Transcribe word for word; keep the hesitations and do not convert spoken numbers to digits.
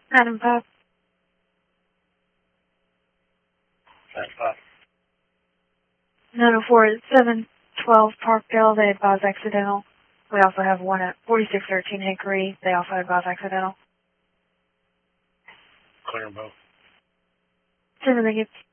Adam five. That's five. nine oh four at seven twelve Parkdale, they advise accidental. We also have one at forty-six thirteen Hickory, they also advise accidental. Clear them both. Send them, thank you.